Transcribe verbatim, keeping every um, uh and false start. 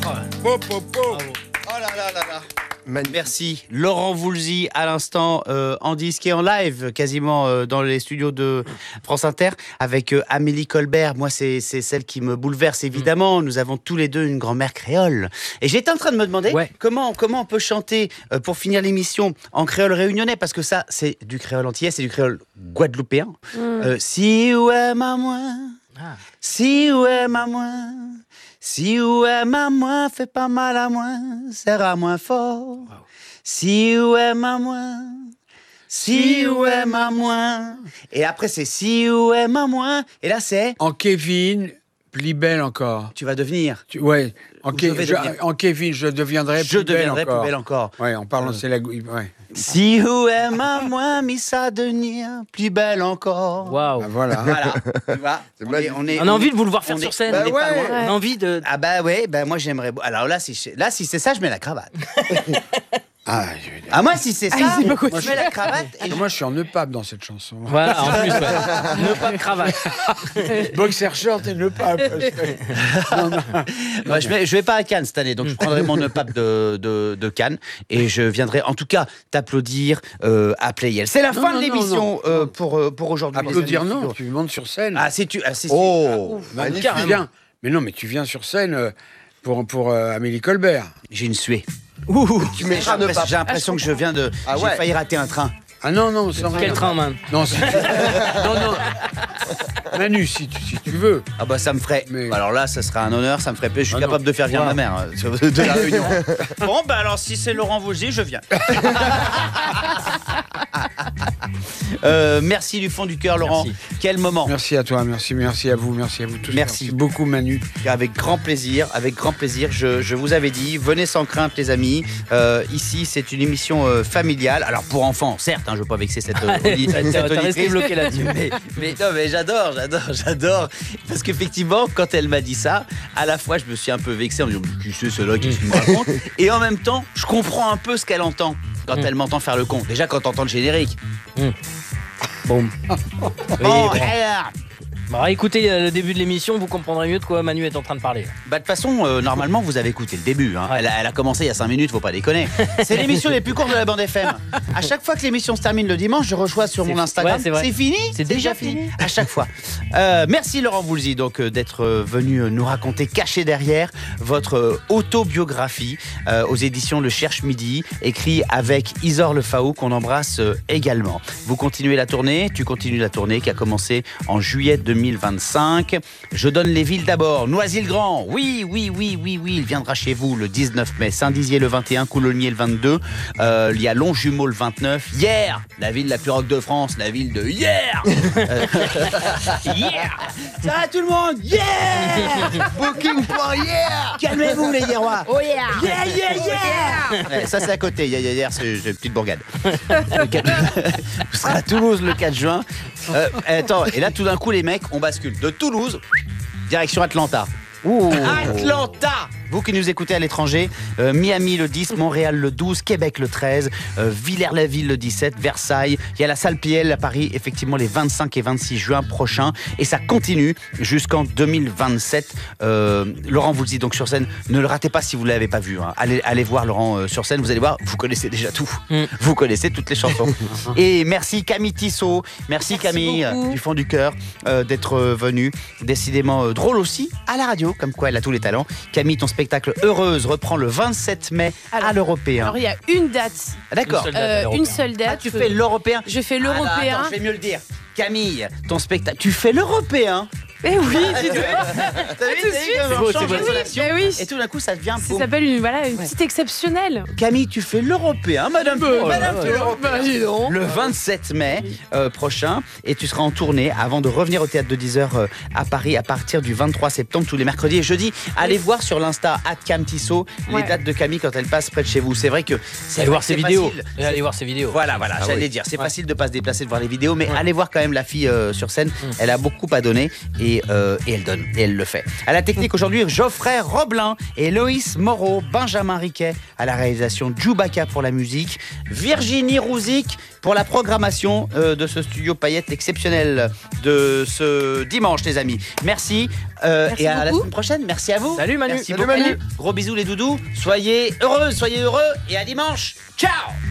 Po, po, po. Bravo. Oh là là là là. Merci Laurent Voulzy à l'instant euh, en disque et en live quasiment euh, dans les studios de France Inter avec euh, Amélie Colbert. Moi c'est, c'est celle qui me bouleverse évidemment. Mmh. Nous avons tous les deux une grand-mère créole. Et j'étais en train de me demander ouais. comment, comment on peut chanter euh, pour finir l'émission en créole réunionnais, parce que ça c'est du créole antillais, c'est du créole guadeloupéen. Mmh. Euh, si ouais maman, ah. si ouais maman. Si ouais maman fait pas mal à moi, sera moins fort. Wow. Si ouais maman, si ouais maman. Et après c'est si ouais maman. Et là c'est en Kevin, plus belle encore. Tu vas devenir. Tu, ouais. En, Ke- je, en Kevin, je deviendrai je plus deviendrai belle encore. plus belle encore. Ouais, en parlant, euh. c'est la. Ouais. Si ouais maman, mis ça devenir plus belle encore. Waouh. Ah, voilà. Voilà. Tu vois, on, est, on, est, on a envie de vous le voir faire on sur est, scène. Bah on, ouais. ouais. on a envie de. Ah bah ouais, bah moi j'aimerais. Alors là, si je... là si c'est ça, je mets la cravate. Ah, ah, moi, si c'est ça, ah, moi, je mets la cravate. Et moi, je suis en nœud pape dans cette chanson. Voilà, en plus, ouais. Nœud pape, cravate. Boxer short et nœud pape. non, non. Bah, je, vais, je vais pas à Cannes cette année, donc je prendrai mon nœud pape de, de, de Cannes et je viendrai, en tout cas, t'applaudir euh, à Playel. C'est la non, fin non, de l'émission euh, pour, euh, pour aujourd'hui. Applaudir, non, tu montes sur scène. Ah, c'est tu. Ah, c'est oh, bah, tu viens. Mais non, mais tu viens sur scène euh, pour, pour euh, Amélie Colbert. J'ai une suée. Ouh, tu mets j'ai l'impression, j'ai l'impression ah, que je viens de. Ah, ouais. J'ai failli rater un train. Ah non, non, sans Quel rien. train, man? Non, si tu... non, non. Manu, si tu, si tu veux. Ah bah ça me ferait. Mais... Alors là, ça serait un honneur, ça me ferait plaisir. Je suis ah capable non. de faire venir wow. ma mère euh, de la Réunion. Bon, bah alors si c'est Laurent Voulzy, je viens. euh, merci du fond du cœur, Laurent. Merci. Quel moment. Merci à toi, merci, merci à vous, merci à vous tous. Merci, merci beaucoup, Manu. Avec grand plaisir, avec grand plaisir. Je, je vous avais dit, venez sans crainte, les amis. Euh, ici, c'est une émission euh, familiale. Alors pour enfants, certes, hein, je veux pas vexer cette. Euh, T'as resté bloqué là-dessus. Mais, mais non, mais j'adore, j'adore, j'adore. Parce qu'effectivement, quand elle m'a dit ça, à la fois, je me suis un peu vexé en me disant, qui c'est cela, qu'est-ce qu'il me raconte? Et en même temps, je comprends un peu ce qu'elle entend quand mmh. elle m'entend faire le con. Déjà, quand t'entends le générique. Mmh. Boum. Oui, bon. Bon, écoutez le début de l'émission, vous comprendrez mieux de quoi Manu est en train de parler. Bah, de toute façon, euh, normalement, vous avez écouté le début. Hein. Ouais. Elle, a, elle a commencé il y a cinq minutes, faut pas déconner. C'est l'émission les plus courtes de la bande F M. À chaque fois que l'émission se termine le dimanche, je reçois sur c'est mon Instagram. Ouais, c'est, c'est fini. C'est déjà fini. fini. À chaque fois. Euh, merci Laurent Voulzy donc euh, d'être euh, venu euh, nous raconter, caché derrière votre euh, autobiographie euh, aux éditions Le Cherche Midi, écrit avec Isor Le Faou qu'on embrasse euh, également. Vous continuez la tournée. Tu continues la tournée qui a commencé en juillet deux mille vingt-cinq. Je donne les villes d'abord. Noisy-le-Grand, oui, oui, oui, oui, oui, il viendra chez vous le dix-neuf mai. Saint-Dizier le vingt et un, Coulommiers le vingt-deux. Euh, il y a Longjumeau le vingt-neuf. Hier, la ville la plus rock de France, la ville de Hier. euh, yeah. Ça va tout le monde? Yeah. Booking pour Hier. Calmez-vous les Hierois. Oh yeah. Yeah, yeah, yeah. Ouais, ça c'est à côté. Hier, yeah, yeah, c'est une petite bourgade. Le quatre... Vous serez à Toulouse le quatre juin. Euh, attends, et là tout d'un coup les mecs, on bascule de Toulouse direction Atlanta. Ouh. Atlanta. Vous qui nous écoutez à l'étranger, euh, Miami le dix, Montréal le douze, Québec le treize, euh, Villers-la-Ville le dix-sept, Versailles, il y a la Salle Piel à Paris, effectivement les vingt-cinq et vingt-six juin prochains, et ça continue jusqu'en deux mille vingt-sept. Euh, Laurent Voulzy donc sur scène, ne le ratez pas si vous ne l'avez pas vu, hein. allez, allez voir Laurent euh, sur scène, vous allez voir, vous connaissez déjà tout, mm. vous connaissez toutes les chansons. Et merci Camille Tissot, merci, merci Camille beaucoup. Du fond du cœur euh, d'être euh, venue, décidément euh, drôle aussi à la radio, comme quoi elle a tous les talents. Camille, ton spectacle Heureuse reprend le vingt-sept mai alors, à l'Européen. Alors il y a une date. D'accord. Une seule date. Euh, une seule date. Ah, tu fais l'Européen. Je fais l'Européen. Ah, attends, je vais mieux le dire. Camille, ton spectacle. Tu fais l'Européen. Eh oui, dis donc. T'as vu, tout de suite, on beau, change de relation. Eh oui. Et tout d'un coup, ça devient. Ça s'appelle une voilà une ouais. petite exceptionnelle. Camille, tu fais l'Européen, Madame. Oh, Madame, ouais, tu ouais. l'Européen. Bah, le vingt-sept mai euh, prochain, et tu seras en tournée avant de revenir au théâtre de dix heures euh, à Paris à partir du vingt-trois septembre, tous les mercredis et jeudis. Allez oui. voir sur l'Insta at Cam Tissot les ouais. dates de Camille quand elle passe près de chez vous. C'est vrai que c'est allez voir ses vidéos. C'est... Allez voir ses vidéos. Voilà, voilà, ah, j'allais oui. dire. C'est ouais. facile de pas se déplacer de voir les vidéos, mais ouais. allez voir quand même la fille euh, sur scène. Mm. Elle a beaucoup à donner et et, euh, et elle donne, et elle le fait. À la technique aujourd'hui, Geoffrey Roblin et Loïs Moreau, Benjamin Riquet à la réalisation, Djoubaka pour la musique, Virginie Rouzic pour la programmation euh, de ce studio paillettes exceptionnel de ce dimanche, les amis. Merci, euh, Merci et à la beaucoup. semaine prochaine. Merci à vous. Salut, Manu. Merci Salut, beaucoup. Manu. Gros bisous les doudous. Soyez heureux, soyez heureux et à dimanche. Ciao.